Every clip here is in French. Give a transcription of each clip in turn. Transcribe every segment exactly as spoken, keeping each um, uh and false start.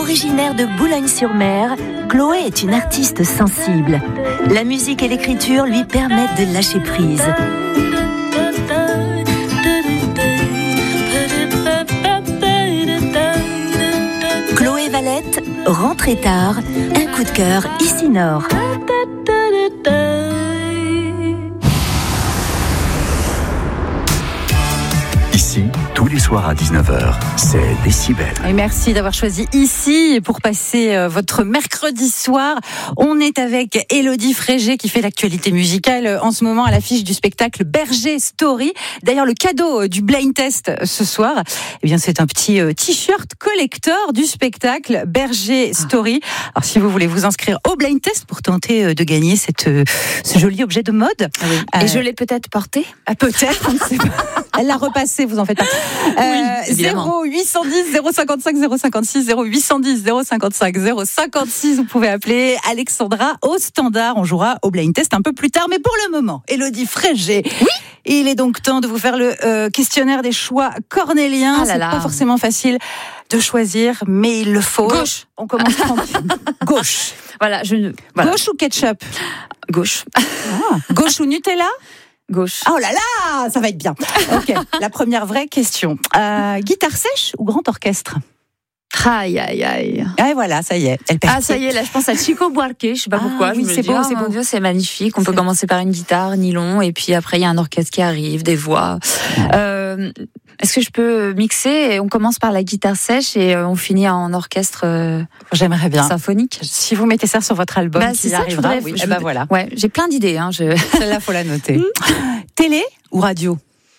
Originaire de Boulogne-sur-Mer, Chloé est une artiste sensible. La musique et l'écriture lui permettent de lâcher prise. Chloé Valette, Rentrée tard, un coup de cœur ici Nord. Ici, tous les soirs à dix-neuf heures, c'est Décibel. Et merci d'avoir choisi ici pour passer euh, votre mercredi soir. On est avec Élodie Frégé qui fait l'actualité musicale euh, en ce moment à l'affiche du spectacle Berger Story. D'ailleurs, le cadeau euh, du blind test euh, ce soir, eh bien, c'est un petit euh, t-shirt collector du spectacle Berger Story. Alors, si vous voulez vous inscrire au blind test pour tenter euh, de gagner cette, euh, ce joli objet de mode. Oui. Euh, Et je l'ai peut-être porté. ah, peut-être, on ne sait pas. Elle l'a repassé, vous en faites pas. Euh, zéro huit cent dix zéro cinquante-cinq zéro cinquante-six, zéro huit cent dix zéro cinquante-cinq zéro cinquante-six. Vous pouvez appeler Alexandra au standard. On jouera au blind test un peu plus tard, mais pour le moment, Élodie Frégé. Oui. Il est donc temps de vous faire le euh, questionnaire des choix cornéliens. Ah là là. C'est pas forcément facile de choisir, mais il le faut. Gauche. On commence tranquille. Gauche. Voilà, je ne. Voilà. Gauche ou ketchup? Gauche. Ah. Gauche ou Nutella? Gauche. Oh là là, ça va être bien. Ok, la première vraie question. Euh, guitare sèche ou grand orchestre? Aïe, aïe, aïe. Et voilà, ça y est. Elle Ah, ça y est, là, je pense à Chico Buarque. Je sais pas Ah, pourquoi. oui, je me c'est dis, beau, oh, c'est mon beau. Dieu, c'est magnifique. On peut C'est- commencer par une guitare, nylon, et puis après, il y a un orchestre qui arrive, des voix. Euh, est-ce que je peux mixer et on commence par la guitare sèche et euh, on finit en orchestre euh, J'aimerais bien. symphonique? Si vous mettez ça sur votre album, Bah, qui c'est ça que je arrivera, voudrais- oui, je eh ben voudrais- voilà. Ouais, j'ai plein d'idées. Hein, je... Celle-là, faut la noter. Télé ou radio?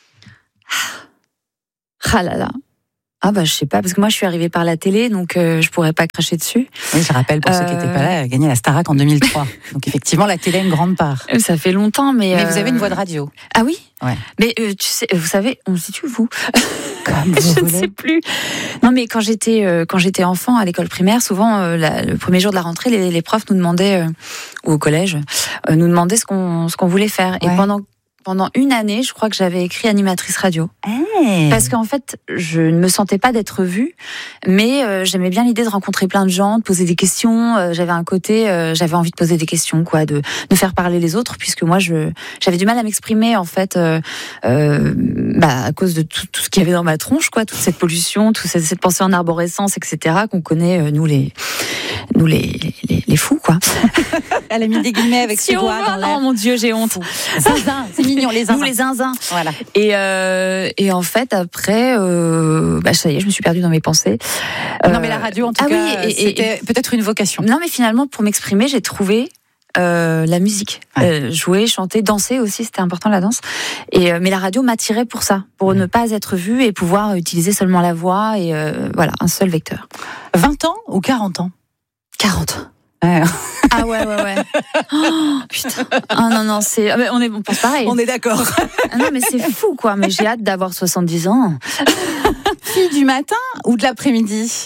Ah là là. Ah bah je sais pas, parce que moi je suis arrivée par la télé, donc euh, je pourrais pas cracher dessus. Oui, je rappelle pour ceux qui Euh. n'étaient pas là, elle a gagné la Starac en deux mille trois. Donc effectivement, la télé a une grande part. Euh, Ça fait longtemps, mais... Mais euh, vous avez une voix de radio. Ah oui. Ouais. Mais euh, tu sais, vous savez, on se situe vous. Comme Je vous ne voulez. sais plus. Non, mais quand j'étais euh, quand j'étais enfant à l'école primaire, souvent euh, la- le premier jour de la rentrée, les, les profs nous demandaient, euh, ou au collège, euh, nous demandaient ce qu'on ce qu'on voulait faire. Ouais. Et pendant pendant une année, je crois que j'avais écrit animatrice radio. Eh. Parce qu'en fait, je ne me sentais pas d'être vue, mais euh, j'aimais bien l'idée de rencontrer plein de gens, de poser des questions. Euh, j'avais un côté, euh, j'avais envie de poser des questions, quoi, de, de faire parler les autres, puisque moi, je j'avais du mal à m'exprimer, en fait, euh, euh, bah, à cause de tout, tout ce qu'il y avait dans ma tronche, quoi, toute cette pollution, toute cette, cette pensée en arborescence, et cetera, qu'on connaît euh, nous les nous les, les les fous, quoi. Elle a mis des guillemets avec ses Si on doigts veut, dans l'air. oh mon Dieu, j'ai honte. Zinzin, c'est mignon, les zinzins. Nous les zinzins. Voilà. Et, euh, et en fait, après, euh, bah, ça y est, je me suis perdue dans mes pensées. Non, Euh, mais la radio, en tout ah cas, oui, et- et- c'était peut-être une vocation. Non, mais finalement, pour m'exprimer, j'ai trouvé euh, la musique. Ouais. Euh, jouer, chanter, danser aussi, c'était important la danse. Et, euh, mais la radio m'attirait pour ça, pour Mmh. ne pas être vue et pouvoir utiliser seulement la voix et euh, voilà, un seul vecteur. vingt ans ou quarante ans? quarante. Ouais. Ah ouais, ouais, ouais. Oh, putain. Ah non, non, c'est. ah, mais on, est, on pense pareil. On est d'accord. Ah non, mais c'est fou, quoi. Mais j'ai hâte d'avoir soixante-dix ans. Fille du matin ou de l'après-midi?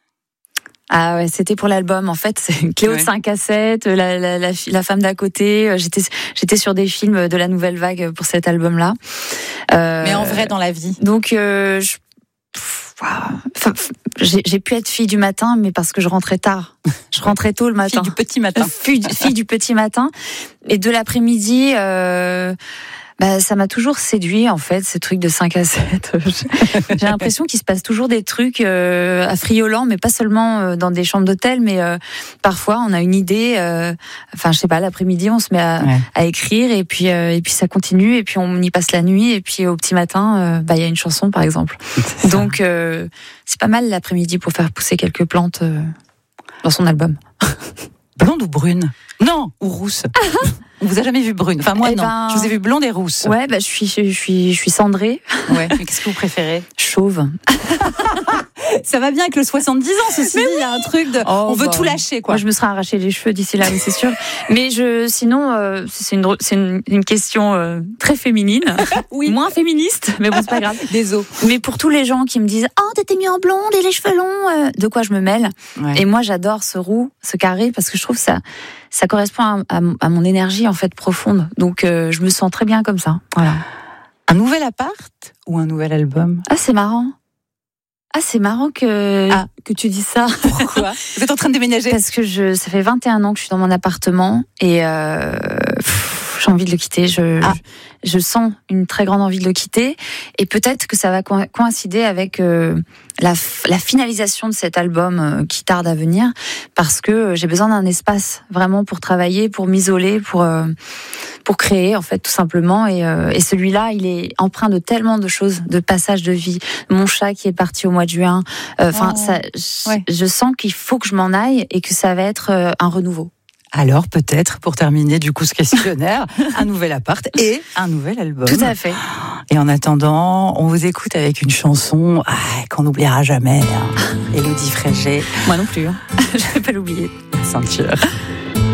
Ah ouais, c'était pour l'album. En fait, c'est Cléo Ouais. de cinq à sept, la, la, la, fi- la femme d'à côté. J'étais, j'étais sur des films de la Nouvelle Vague pour cet album-là. Euh, Mais en vrai, dans la vie. Donc, euh, je, pff, waouh. Enfin, pff, j'ai, j'ai pu être fille du matin, mais parce que je rentrais tard. Je rentrais tôt le matin. Fille du petit matin. Fille, du- fille du petit matin. Et de l'après-midi, euh, bah, ça m'a toujours séduit, en fait, ces trucs de cinq à sept. J'ai l'impression qu'il se passe toujours des trucs euh, affriolants, mais pas seulement euh, dans des chambres d'hôtel, mais euh, parfois on a une idée. Euh, enfin, je sais pas, l'après-midi, on se met à, Ouais. à écrire, et puis euh, et puis ça continue, et puis on y passe la nuit, et puis au petit matin, euh, bah il y a une chanson, par exemple. C'est ça. Donc euh, c'est pas mal l'après-midi pour faire pousser quelques plantes euh, dans son album. Blonde ou brune? Non, ou rousse. On vous a jamais vu brune. Enfin, moi, Eh non. ben- Je vous ai vu blonde et rousse. Ouais, bah je suis je suis je suis cendrée, Ouais. Mais qu'est-ce que vous préférez? chauve. Ça va bien avec le soixante-dix ans, ceci dit. Il y a un truc de. Oh, on veut bah. tout lâcher, quoi. Moi, je me serais arraché les cheveux d'ici là, oui, c'est sûr. Mais je, sinon, euh, c'est une, drôle- c'est une, une question euh, très féminine, Oui. moins féministe, mais bon, c'est pas grave. Des os. Mais pour tous les gens qui me disent, oh, t'étais mis en blonde et les cheveux longs, euh, de quoi je me mêle. Ouais. Et moi, j'adore ce roux, ce carré, parce que je trouve ça, ça correspond à, à, à mon énergie en fait profonde. Donc, euh, je me sens très bien comme ça. Voilà. Un nouvel appart ou un nouvel album? Ah, c'est marrant. Ah, c'est marrant que, Ah. que tu dis ça. Pourquoi? Vous êtes en train de déménager? Parce que je, ça fait vingt et un ans que je suis dans mon appartement et euh, pff, j'ai envie de le quitter. Je, Ah. je, je sens une très grande envie de le quitter et peut-être que ça va co- coïncider avec euh, la, f- la finalisation de cet album euh, qui tarde à venir parce que j'ai besoin d'un espace vraiment pour travailler, pour m'isoler, pour euh, pour créer en fait tout simplement et, euh, et celui-là il est empreint de tellement de choses, de passages de vie. Mon chat qui est parti au mois de juin. Enfin, Oh. ça, je, Ouais. je sens qu'il faut que je m'en aille et que ça va être euh, un renouveau. Alors peut-être, pour terminer du coup ce questionnaire, un nouvel appart et un nouvel album. Tout à fait. Et en attendant, on vous écoute avec une chanson ah, qu'on n'oubliera jamais. Hein. Élodie Frégé, Moi non plus. Hein. Je vais pas l'oublier. ceinture.